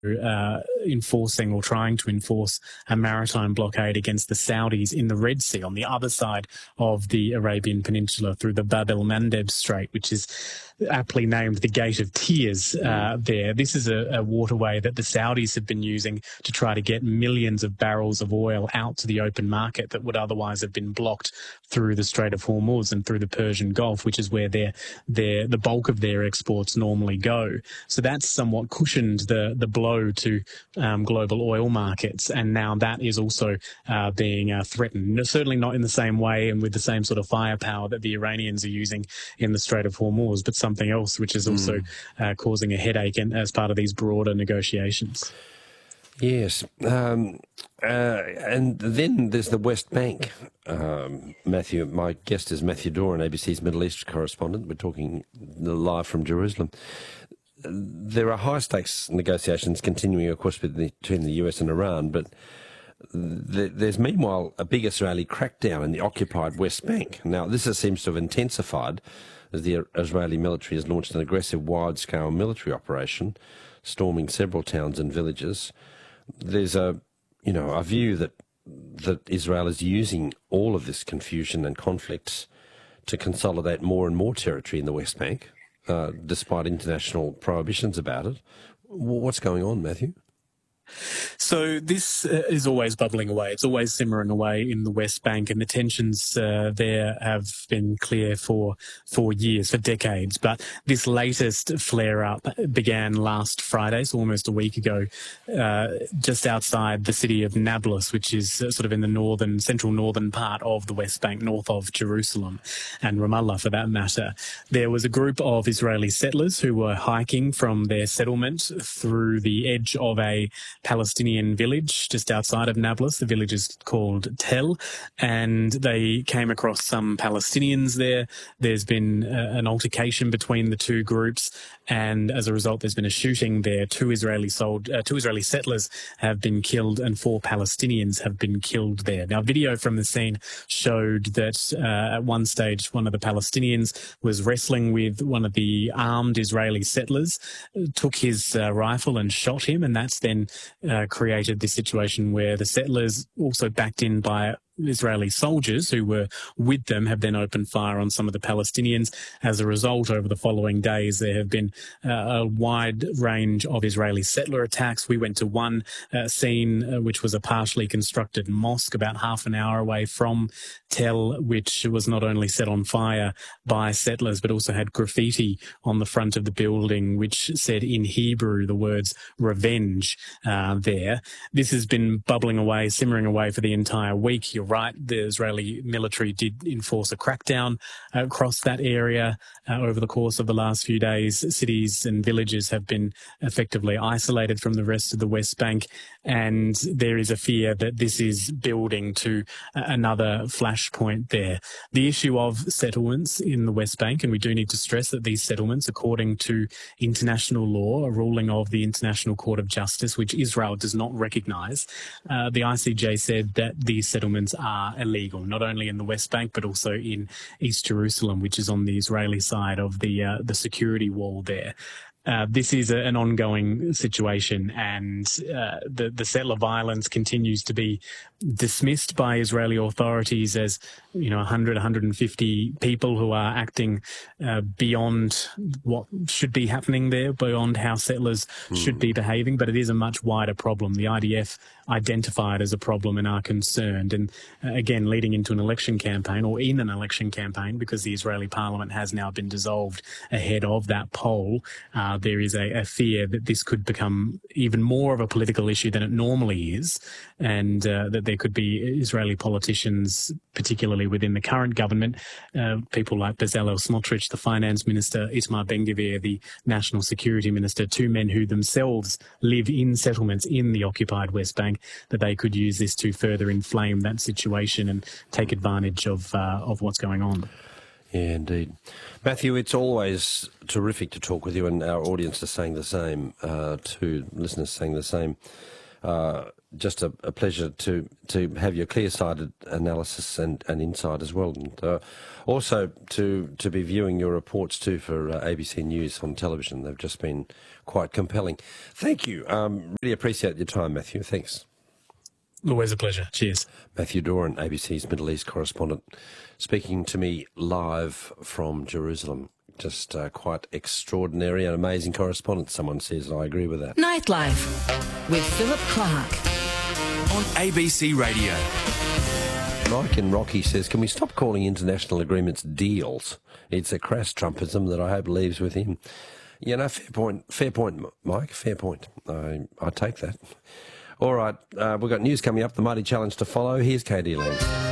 enforcing or trying to enforce a maritime blockade against the Saudis in the Red Sea on the other side of the Arabian Peninsula through the Bab el-Mandeb Strait, which is aptly named the Gate of Tears there. This is a waterway that the Saudis have been using to try to get millions of barrels of oil out to the open market that would otherwise have been blocked through the Strait of Hormuz and through the Persian Gulf, which is where the bulk of their exports normally go. So that's somewhat cushioned the blow to global oil markets, and now that is also being threatened. Certainly not in the same way and with the same sort of firepower that the Iranians are using in the Strait of Hormuz, but something else which is also causing a headache as part of these broader negotiations. Yes. And then there's the West Bank. Matthew, my guest is Matthew Doran, ABC's Middle East correspondent. We're talking live from Jerusalem. There are high-stakes negotiations continuing, of course, between the US and Iran, but there's meanwhile a big Israeli crackdown in the occupied West Bank. Now, this seems to have intensified as the Israeli military has launched an aggressive, wide-scale military operation, storming several towns and villages. There's a view that Israel is using all of this confusion and conflicts to consolidate more and more territory in the West Bank. Despite international prohibitions about it. What's going on, Matthew? So this is always bubbling away. It's always simmering away in the West Bank, and the tensions there have been clear for years, for decades. But this latest flare-up began last Friday, so almost a week ago, just outside the city of Nablus, which is sort of in the central northern part of the West Bank, north of Jerusalem and Ramallah for that matter. There was a group of Israeli settlers who were hiking from their settlement through the edge of a Palestinian village just outside of Nablus. The village is called Tel, and they came across some Palestinians there. There's been an altercation between the two groups, and as a result, there's been a shooting there. Two Israeli settlers have been killed, and 4 Palestinians have been killed there. Now, video from the scene showed that at one stage, one of the Palestinians was wrestling with one of the armed Israeli settlers, took his rifle and shot him, and that's then created this situation where the settlers, also backed in by Israeli soldiers who were with them, have then opened fire on some of the Palestinians. As a result, over the following days, there have been a wide range of Israeli settler attacks. We went to one scene, which was a partially constructed mosque about half an hour away from Tel, which was not only set on fire by settlers, but also had graffiti on the front of the building, which said in Hebrew the words revenge there. This has been bubbling away, simmering away for the entire week. You're right, the Israeli military did enforce a crackdown across that area over the course of the last few days. Cities and villages have been effectively isolated from the rest of the West Bank, and there is a fear that this is building to another flashpoint there. The issue of settlements in the West Bank, and we do need to stress that these settlements, according to international law, a ruling of the International Court of Justice, which Israel does not recognise, the ICJ said that these settlements are illegal, not only in the West Bank, but also in East Jerusalem, which is on the Israeli side of the security wall there. This is an ongoing situation, and the settler violence continues to be dismissed by Israeli authorities as, 100, 150 people who are acting beyond what should be happening there, beyond how settlers should be behaving. But it is a much wider problem. The IDF identify it as a problem and are concerned. And again, leading into an election campaign, or in an election campaign, because the Israeli parliament has now been dissolved ahead of that poll, there is a fear that this could become even more of a political issue than it normally is, and that there could be Israeli politicians, particularly within the current government, people like Bezalel Smotrich, the finance minister, Itamar Ben-Gvir, the national security minister, two men who themselves live in settlements in the occupied West Bank, that they could use this to further inflame that situation and take advantage of what's going on. Yeah, indeed. Matthew, it's always terrific to talk with you, and our audience is saying the same, to listeners saying the same. Just a pleasure to have your clear-sighted analysis and insight as well. And also to be viewing your reports too for ABC News on television. They've just been quite compelling. Thank you. Really appreciate your time, Matthew. Thanks. Always a pleasure. Cheers. Matthew Doran, ABC's Middle East correspondent, speaking to me live from Jerusalem. Just quite extraordinary and amazing correspondence, someone says, and I agree with that. Nightlife with Philip Clark on ABC Radio. Mike in Rocky says, can we stop calling international agreements deals? It's a crass Trumpism that I hope leaves with him. You know, fair point, Mike, fair point. I take that. All right, we've got news coming up, the mighty challenge to follow. Here's Katie Lang.